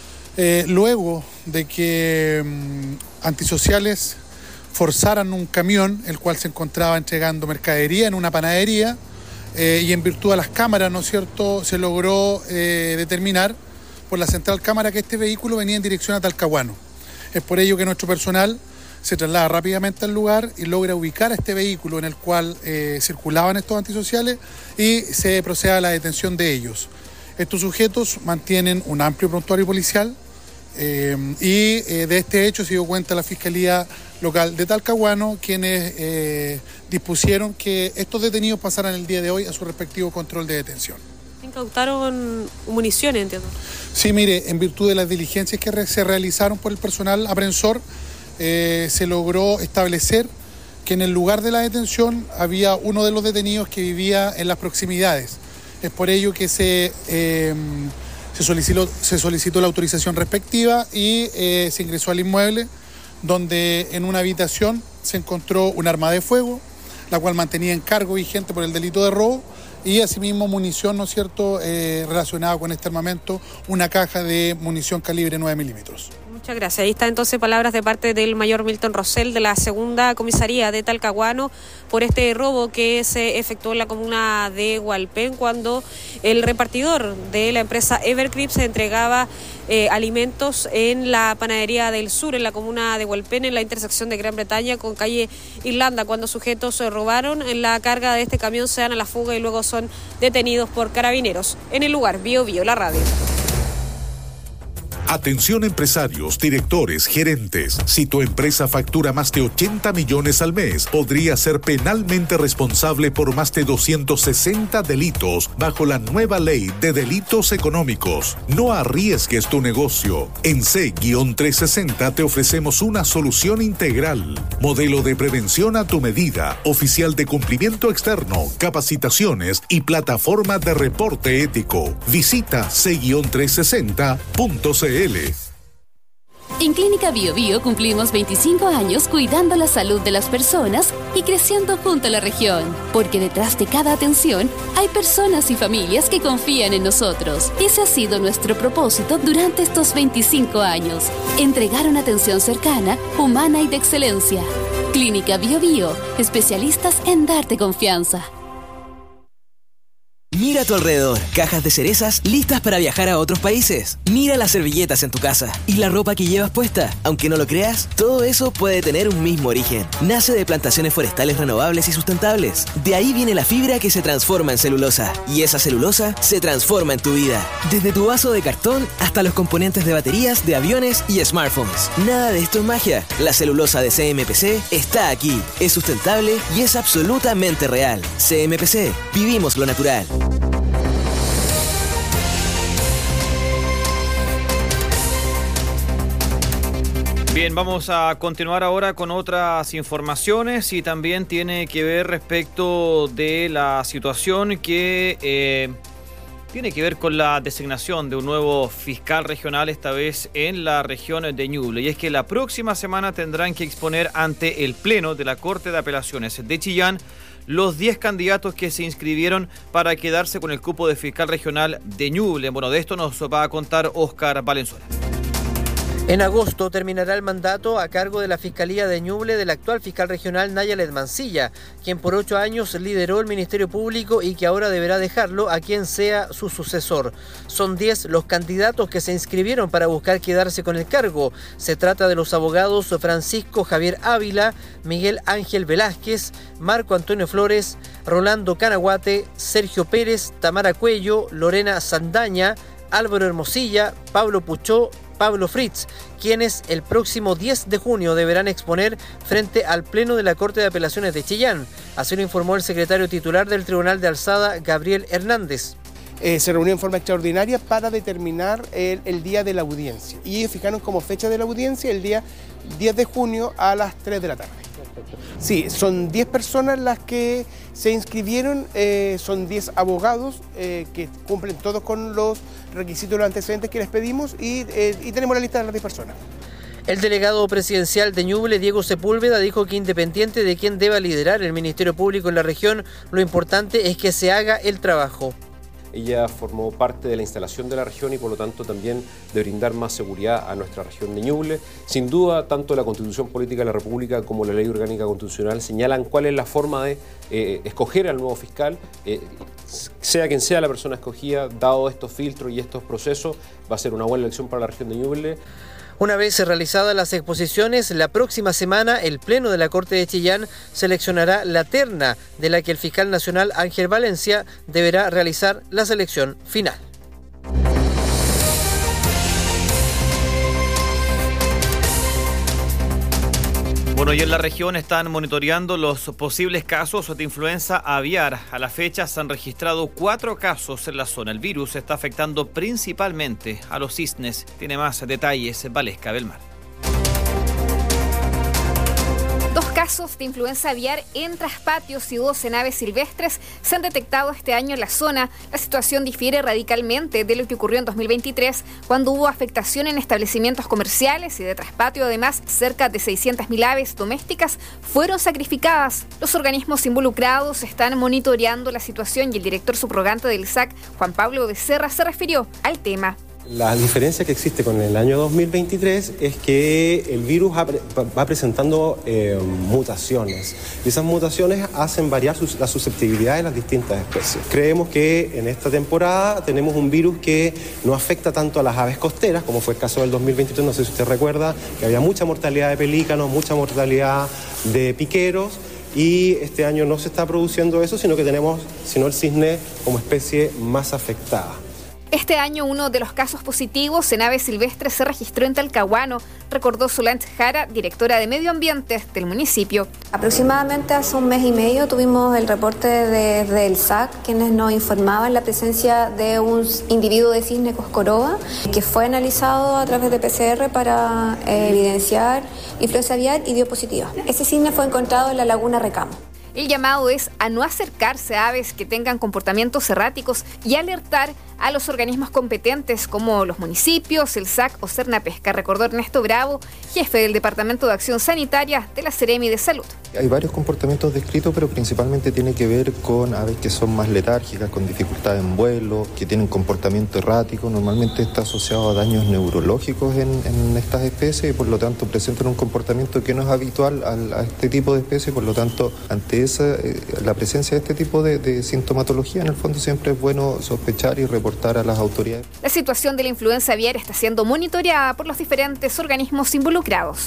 eh, luego de que mmm, antisociales forzaran un camión, el cual se encontraba entregando mercadería en una panadería, eh, y en virtud de las cámaras, ¿no es cierto?, se logró eh, determinar por la central cámara que este vehículo venía en dirección a Talcahuano. Es por ello que nuestro personal se traslada rápidamente al lugar y logra ubicar a este vehículo en el cual eh, circulaban estos antisociales y se procede a la detención de ellos. Estos sujetos mantienen un amplio prontuario policial eh, y eh, de este hecho se dio cuenta la Fiscalía Local de Talcahuano, quienes eh, dispusieron que estos detenidos pasaran el día de hoy a su respectivo control de detención. Incautaron municiones, entiendo. Sí, mire, en virtud de las diligencias que re- se realizaron por el personal aprensor, Eh, se logró establecer que en el lugar de la detención había uno de los detenidos que vivía en las proximidades. Es por ello que se, eh, se, solicitó, se solicitó la autorización respectiva y eh, se ingresó al inmueble, donde en una habitación se encontró un arma de fuego, la cual mantenía en cargo vigente por el delito de robo, y asimismo munición, ¿no es cierto?, eh, relacionada con este armamento, una caja de munición calibre nueve milímetros. Muchas gracias. Ahí está entonces palabras de parte del mayor Milton Rosell de la segunda comisaría de Talcahuano por este robo que se efectuó en la comuna de Hualpén cuando el repartidor de la empresa Evergrip se entregaba eh, alimentos en la panadería del sur, en la comuna de Hualpén, en la intersección de Gran Bretaña con calle Irlanda, cuando sujetos se robaron en la carga de este camión, se dan a la fuga y luego son detenidos por carabineros. En el lugar, Bio Bio, la radio. Atención empresarios, directores, gerentes. Si tu empresa factura más de ochenta millones al mes, podría ser penalmente responsable por más de doscientos sesenta delitos bajo la nueva ley de delitos económicos. No arriesgues tu negocio. En C trescientos sesenta te ofrecemos una solución integral. Modelo de prevención a tu medida, oficial de cumplimiento externo, capacitaciones y plataforma de reporte ético. Visita C trescientos sesenta punto c l. En Clínica Bio Bio cumplimos veinticinco años cuidando la salud de las personas y creciendo junto a la región. Porque detrás de cada atención hay personas y familias que confían en nosotros. Ese ha sido nuestro propósito durante estos veinticinco años. Entregar una atención cercana, humana y de excelencia. Clínica Bio Bio, especialistas en darte confianza. Mira a tu alrededor, cajas de cerezas listas para viajar a otros países. Mira las servilletas en tu casa y la ropa que llevas puesta. Aunque no lo creas, todo eso puede tener un mismo origen. Nace de plantaciones forestales renovables y sustentables. De ahí viene la fibra que se transforma en celulosa. Y esa celulosa se transforma en tu vida. Desde tu vaso de cartón hasta los componentes de baterías, de aviones y smartphones. Nada de esto es magia. La celulosa de C M P C está aquí. Es sustentable y es absolutamente real. C M P C. Vivimos lo natural. Bien, vamos a continuar ahora con otras informaciones y también tiene que ver respecto de la situación que eh, tiene que ver con la designación de un nuevo fiscal regional, esta vez en la región de Ñuble. Y es que la próxima semana tendrán que exponer ante el Pleno de la Corte de Apelaciones de Chillán los diez candidatos que se inscribieron para quedarse con el cupo de fiscal regional de Ñuble. Bueno, de esto nos va a contar Óscar Valenzuela. En agosto terminará el mandato a cargo de la Fiscalía de Ñuble del actual fiscal regional Nayalet Mancilla, quien por ocho años lideró el Ministerio Público y que ahora deberá dejarlo a quien sea su sucesor. Son diez los candidatos que se inscribieron para buscar quedarse con el cargo. Se trata de los abogados Francisco Javier Ávila, Miguel Ángel Velázquez, Marco Antonio Flores, Rolando Canaguate, Sergio Pérez, Tamara Cuello, Lorena Sandaña, Álvaro Hermosilla, Pablo Puchó, Pablo Fritz, quienes el próximo diez de junio deberán exponer frente al Pleno de la Corte de Apelaciones de Chillán. Así lo informó el secretario titular del Tribunal de Alzada, Gabriel Hernández. Eh, se reunió en forma extraordinaria para determinar el, el día de la audiencia. Y ellos fijaron como fecha de la audiencia el día diez de junio a las tres de la tarde. Sí, son diez personas las que se inscribieron, eh, son diez abogados eh, que cumplen todos con los requisitos y los antecedentes que les pedimos y, eh, y tenemos la lista de las diez personas. El delegado presidencial de Ñuble, Diego Sepúlveda, dijo que independiente de quién deba liderar el Ministerio Público en la región, lo importante es que se haga el trabajo. Ella formó parte de la instalación de la región y por lo tanto también de brindar más seguridad a nuestra región de Ñuble. Sin duda, tanto la Constitución Política de la República como la Ley Orgánica Constitucional señalan cuál es la forma de eh, escoger al nuevo fiscal, eh, sea quien sea la persona escogida, dado estos filtros y estos procesos, va a ser una buena elección para la región de Ñuble. Una vez realizadas las exposiciones, la próxima semana el Pleno de la Corte de Chillán seleccionará la terna de la que el fiscal nacional Ángel Valencia deberá realizar la selección final. Bueno, y en la región están monitoreando los posibles casos de influenza aviar. A la fecha se han registrado cuatro casos en la zona. El virus está afectando principalmente a los cisnes. Tiene más detalles Valesca Belmar. Dos casos de influenza aviar en traspatios y dos en aves silvestres se han detectado este año en la zona. La situación difiere radicalmente de lo que ocurrió en dos mil veintitrés, cuando hubo afectación en establecimientos comerciales y de traspatio. Además, cerca de seiscientas mil aves domésticas fueron sacrificadas. Los organismos involucrados están monitoreando la situación y el director subrogante del S A C, Juan Pablo Becerra, se refirió al tema. La diferencia que existe con el año dos mil veintitrés es que el virus va presentando eh, mutaciones y esas mutaciones hacen variar sus, la susceptibilidad de las distintas especies. Creemos que en esta temporada tenemos un virus que no afecta tanto a las aves costeras, como fue el caso del dos mil veintitrés, no sé si usted recuerda, que había mucha mortalidad de pelícanos, mucha mortalidad de piqueros, y este año no se está produciendo eso, sino que tenemos sino el cisne como especie más afectada. Este año uno de los casos positivos en aves silvestres se registró en Talcahuano, recordó Solange Jara, directora de Medio Ambiente del municipio. Aproximadamente hace un mes y medio tuvimos el reporte de, del S A C, quienes nos informaban la presencia de un individuo de cisne coscoroa que fue analizado a través de P C R para eh, evidenciar influenza aviar y dio positiva. Ese cisne fue encontrado en la laguna Recamo. El llamado es a no acercarse a aves que tengan comportamientos erráticos y alertar a los organismos competentes como los municipios, el S A C o Cernapesca, recordó Ernesto Bravo, jefe del Departamento de Acción Sanitaria de la Seremi de Salud. Hay varios comportamientos descritos, pero principalmente tiene que ver con aves que son más letárgicas, con dificultad en vuelo, que tienen comportamiento errático. Normalmente está asociado a daños neurológicos en, en estas especies y por lo tanto presentan un comportamiento que no es habitual a, a este tipo de especies. Por lo tanto, ante esa, eh, la presencia de este tipo de, de sintomatología, en el fondo siempre es bueno sospechar y reportar a las autoridades. La situación de la influenza aviar está siendo monitoreada por los diferentes organismos involucrados.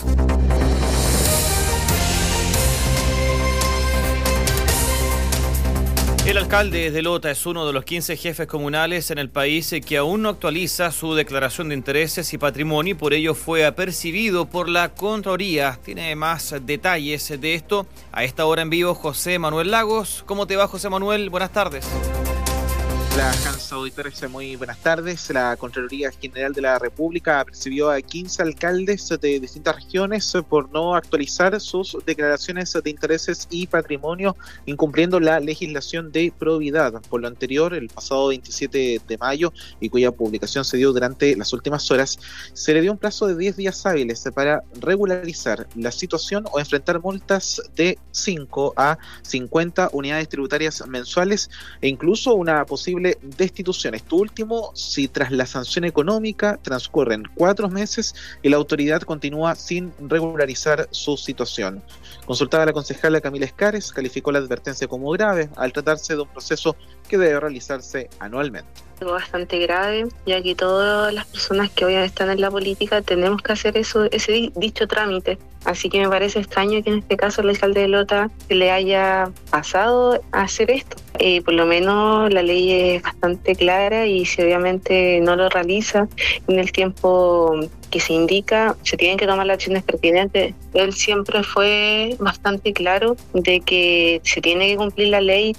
El alcalde de Lota es uno de los quince jefes comunales en el país que aún no actualiza su declaración de intereses y patrimonio y por ello fue apercibido por la Contraloría. Tiene más detalles de esto a esta hora en vivo José Manuel Lagos. ¿Cómo te va, José Manuel? Buenas tardes. Hola, Hans, auditores, muy buenas tardes. La Contraloría General de la República apercibió a quince alcaldes de distintas regiones por no actualizar sus declaraciones de intereses y patrimonio, incumpliendo la legislación de probidad. Por lo anterior, el pasado veintisiete de mayo, y cuya publicación se dio durante las últimas horas, se le dio un plazo de diez días hábiles para regularizar la situación o enfrentar multas de cinco a cincuenta unidades tributarias mensuales e incluso una posible destitución. Esto último, si tras la sanción económica transcurren cuatro meses y la autoridad continúa sin regularizar su situación. Consultada la concejala Camila Escares, calificó la advertencia como grave al tratarse de un proceso que debe realizarse anualmente. Algo bastante grave, ya que todas las personas que hoy están en la política tenemos que hacer eso, ese dicho trámite. Así que me parece extraño que en este caso el alcalde de Lota se le haya pasado a hacer esto. Eh, por lo menos la ley es bastante clara y si obviamente no lo realiza en el tiempo que se indica, se tienen que tomar las acciones pertinentes. Él siempre fue bastante claro de que se tiene que cumplir la ley.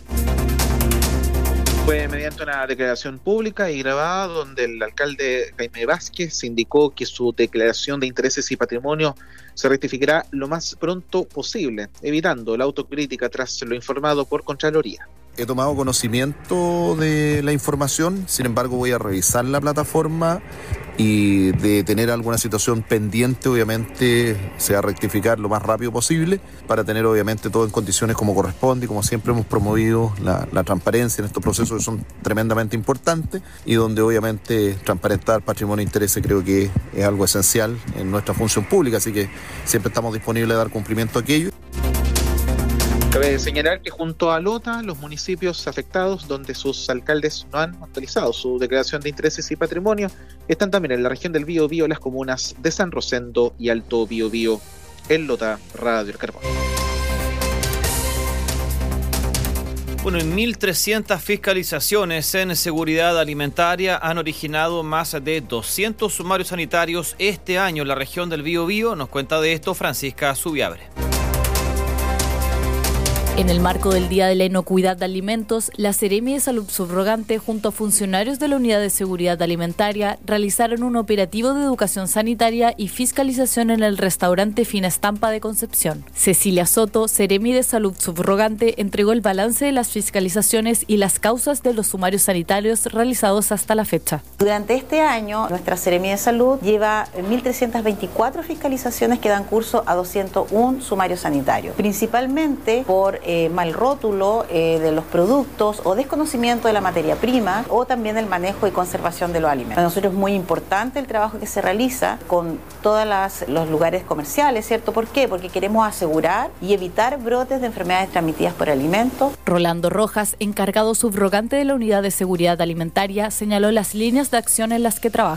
Fue mediante una declaración pública y grabada donde el alcalde Jaime Vázquez indicó que su declaración de intereses y patrimonio se rectificará lo más pronto posible, evitando la autocrítica tras lo informado por Contraloría. He tomado conocimiento de la información, sin embargo voy a revisar la plataforma y de tener alguna situación pendiente, obviamente se va a rectificar lo más rápido posible para tener obviamente todo en condiciones como corresponde y como siempre hemos promovido la, la transparencia en estos procesos que son tremendamente importantes y donde obviamente transparentar patrimonio e intereses creo que es algo esencial en nuestra función pública, así que siempre estamos disponibles a dar cumplimiento a aquello. Cabe señalar que junto a Lota, los municipios afectados donde sus alcaldes no han actualizado su declaración de intereses y patrimonio están también en la región del Biobío, las comunas de San Rosendo y Alto Biobío. En Lota, Radio El Carbón. Bueno, en mil trescientas fiscalizaciones en seguridad alimentaria han originado más de doscientos sumarios sanitarios este año en la región del Biobío. Nos cuenta de esto Francisca Subiabre. En el marco del Día de la Inocuidad de Alimentos, la Seremi de Salud Subrogante junto a funcionarios de la Unidad de Seguridad Alimentaria realizaron un operativo de educación sanitaria y fiscalización en el restaurante Fina Estampa de Concepción. Cecilia Soto, Seremi de Salud Subrogante, entregó el balance de las fiscalizaciones y las causas de los sumarios sanitarios realizados hasta la fecha. Durante este año, nuestra Seremi de Salud lleva mil trescientas veinticuatro fiscalizaciones que dan curso a doscientos uno sumarios sanitarios, principalmente por Eh, mal rótulo eh, de los productos o desconocimiento de la materia prima o también el manejo y conservación de los alimentos. Para nosotros es muy importante el trabajo que se realiza con todos los lugares comerciales, ¿cierto? ¿Por qué? Porque queremos asegurar y evitar brotes de enfermedades transmitidas por alimentos. Rolando Rojas, encargado subrogante de la Unidad de Seguridad Alimentaria, señaló las líneas de acción en las que trabajan.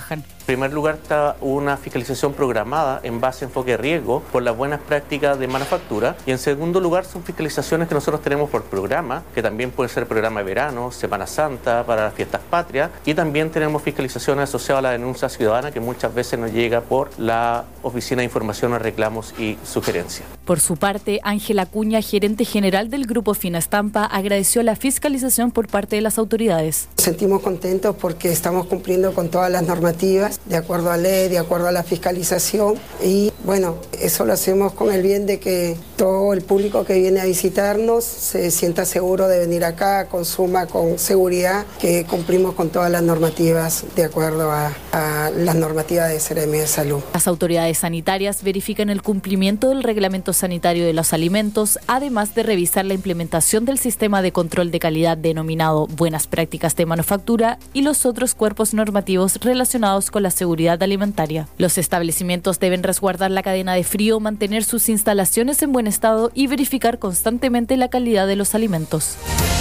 primer lugar está una fiscalización programada en base a enfoque de riesgo por las buenas prácticas de manufactura, y en segundo lugar son fiscalizaciones que nosotros tenemos por programa, que también puede ser programa de verano, Semana Santa, para las fiestas patrias, y también tenemos fiscalizaciones asociadas a la denuncia ciudadana que muchas veces nos llega por la Oficina de Información, Reclamos y Sugerencias. Por su parte, Ángela Acuña, gerente general del Grupo Finastampa, agradeció la fiscalización por parte de las autoridades. Nos sentimos contentos porque estamos cumpliendo con todas las normativas, de acuerdo a ley, de acuerdo a la fiscalización, y bueno, eso lo hacemos con el bien de que todo el público que viene a visitarnos se sienta seguro de venir acá, consuma con seguridad que cumplimos con todas las normativas de acuerdo a, a las normativas de Seremi de Salud. Las autoridades sanitarias verifican el cumplimiento del reglamento sanitario de los alimentos, además de revisar la implementación del sistema de control de calidad denominado Buenas Prácticas de Manufactura y los otros cuerpos normativos relacionados con la seguridad alimentaria. Los establecimientos deben resguardar la cadena de frío, mantener sus instalaciones en buen estado y verificar constantemente la calidad de los alimentos.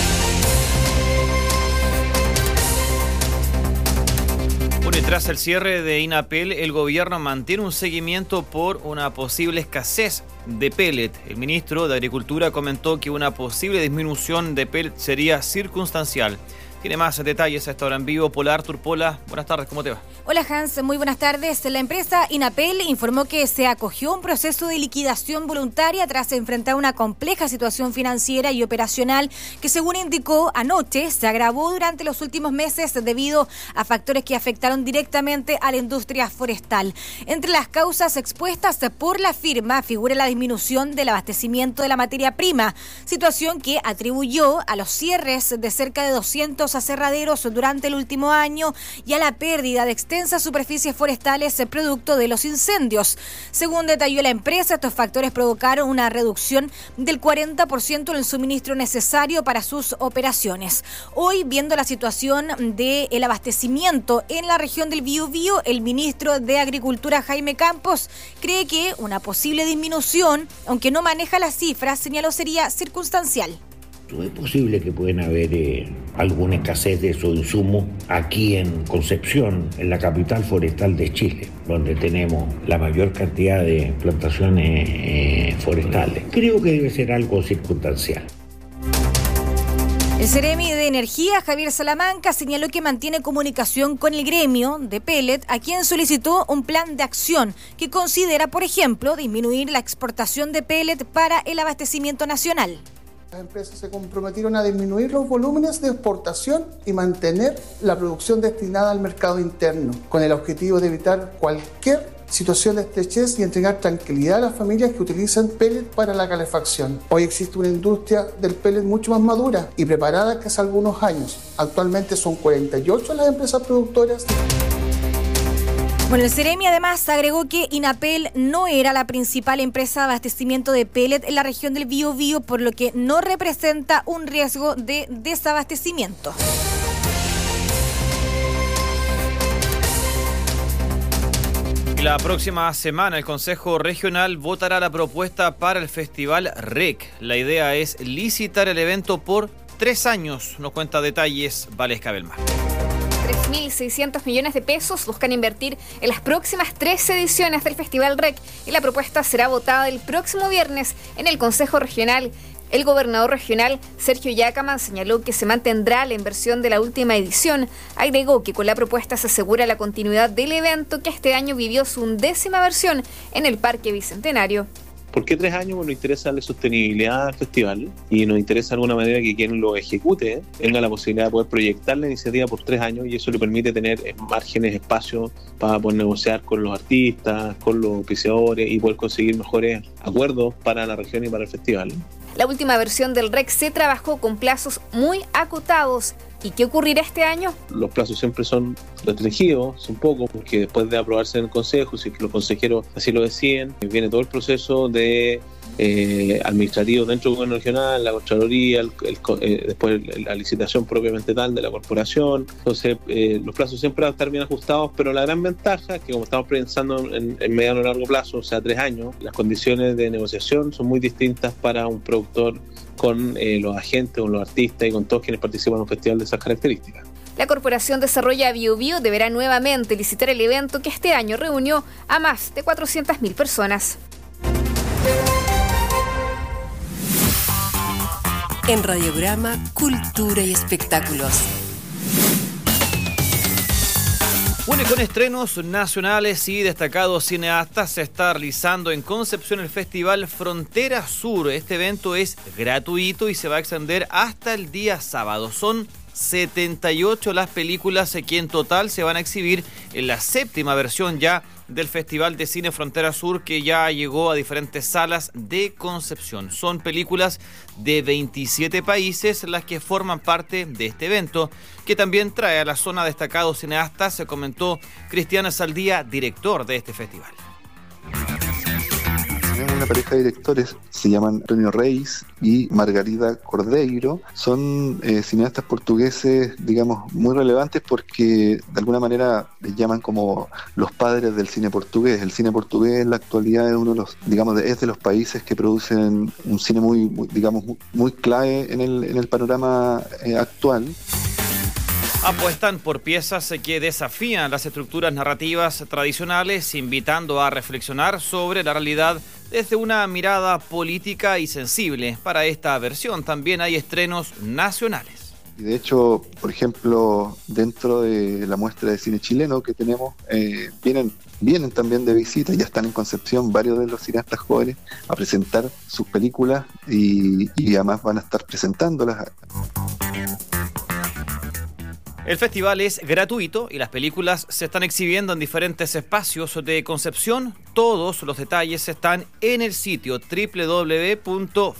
Bueno, y tras el cierre de INAPEL, el gobierno mantiene un seguimiento por una posible escasez de pellet. El ministro de Agricultura comentó que una posible disminución de pellet sería circunstancial. Tiene más detalles a esta hora en vivo. Pola Artur. Pola, buenas tardes, ¿cómo te va? Hola Hans, muy buenas tardes. La empresa INAPEL informó que se acogió a un proceso de liquidación voluntaria tras enfrentar una compleja situación financiera y operacional que, según indicó anoche, se agravó durante los últimos meses debido a factores que afectaron directamente a la industria forestal. Entre las causas expuestas por la firma figura la disminución del abastecimiento de la materia prima, situación que atribuyó a los cierres de cerca de doscientos aserraderos durante el último año y a la pérdida de extensas superficies forestales producto de los incendios. Según detalló la empresa, estos factores provocaron una reducción del cuarenta por ciento en el suministro necesario para sus operaciones. Hoy, viendo la situación del abastecimiento en la región del Biobío, el ministro de Agricultura, Jaime Campos, cree que una posible disminución, aunque no maneja las cifras, señaló sería circunstancial. Es posible que pueden haber eh, alguna escasez de esos insumos aquí en Concepción, en la capital forestal de Chile, donde tenemos la mayor cantidad de plantaciones eh, forestales. Creo que debe ser algo circunstancial. El Seremi de Energía, Javier Salamanca, señaló que mantiene comunicación con el gremio de pellet, a quien solicitó un plan de acción que considera, por ejemplo, disminuir la exportación de pellet para el abastecimiento nacional. Las empresas se comprometieron a disminuir los volúmenes de exportación y mantener la producción destinada al mercado interno, con el objetivo de evitar cualquier situación de estrechez y entregar tranquilidad a las familias que utilizan pellet para la calefacción. Hoy existe una industria del pellet mucho más madura y preparada que hace algunos años. Actualmente son cuarenta y ocho las empresas productoras. Bueno, el Seremi además agregó que INAPEL no era la principal empresa de abastecimiento de pellet en la región del Biobío, por lo que no representa un riesgo de desabastecimiento. La próxima semana el Consejo Regional votará la propuesta para el Festival R E C. La idea es licitar el evento por tres años. Nos cuenta detalles Valesca Belmar. tres mil seiscientos millones de pesos buscan invertir en las próximas tres ediciones del Festival R E C y la propuesta será votada el próximo viernes en el Consejo Regional. El gobernador regional, Sergio Yácama, señaló que se mantendrá la inversión de la última edición. Agregó que con la propuesta se asegura la continuidad del evento, que este año vivió su undécima versión en el Parque Bicentenario. ¿Por qué tres años? Bueno, nos interesa darle sostenibilidad al festival y nos interesa de alguna manera que quien lo ejecute ¿eh? tenga la posibilidad de poder proyectar la iniciativa por tres años, y eso le permite tener márgenes, espacios para poder negociar con los artistas, con los auspiciadores y poder conseguir mejores acuerdos para la región y para el festival. La última versión del R E C se trabajó con plazos muy acotados. ¿Y qué ocurrirá este año? Los plazos siempre son restringidos, son pocos, porque después de aprobarse en el Consejo, si los consejeros así lo deciden, viene todo el proceso de eh, administrativo dentro del gobierno regional, la Contraloría, el, el, eh, después la licitación propiamente tal de la corporación. Entonces, eh, los plazos siempre van a estar bien ajustados, pero la gran ventaja es que, como estamos pensando en, en mediano y largo plazo, o sea, tres años, las condiciones de negociación son muy distintas para un productor con eh, los agentes, con los artistas y con todos quienes participan en un festival de esas características. La Corporación Desarrolla Biobío deberá nuevamente licitar el evento que este año reunió a más de cuatrocientas mil personas. En Radiograma, Cultura y Espectáculos. Bueno, y con estrenos nacionales y destacados cineastas se está realizando en Concepción el Festival Frontera Sur. Este evento es gratuito y se va a extender hasta el día sábado. Son setenta y ocho las películas que en total se van a exhibir en la séptima versión ya del Festival de Cine Frontera Sur, que ya llegó a diferentes salas de Concepción. Son películas de veintisiete países las que forman parte de este evento, que también trae a la zona destacados cineastas, se comentó Cristian Saldía, director de este festival. Tenemos una pareja de directores, se llaman Antonio Reis y Margarida Cordeiro. Son eh, cineastas portugueses, digamos, muy relevantes porque de alguna manera les llaman como los padres del cine portugués. El cine portugués en la actualidad es uno de los, digamos, de, es de los países que producen un cine muy, muy digamos, muy, muy clave en el, en el panorama eh, actual. Apuestan por piezas que desafían las estructuras narrativas tradicionales, invitando a reflexionar sobre la realidad desde una mirada política y sensible. Para esta versión también hay estrenos nacionales. Y de hecho, por ejemplo, dentro de la muestra de cine chileno que tenemos, eh, vienen, vienen también de visita, ya están en Concepción varios de los cineastas jóvenes a presentar sus películas y, y además van a estar presentándolas. El festival es gratuito y las películas se están exhibiendo en diferentes espacios de Concepción. Todos los detalles están en el sitio doble u doble u doble u punto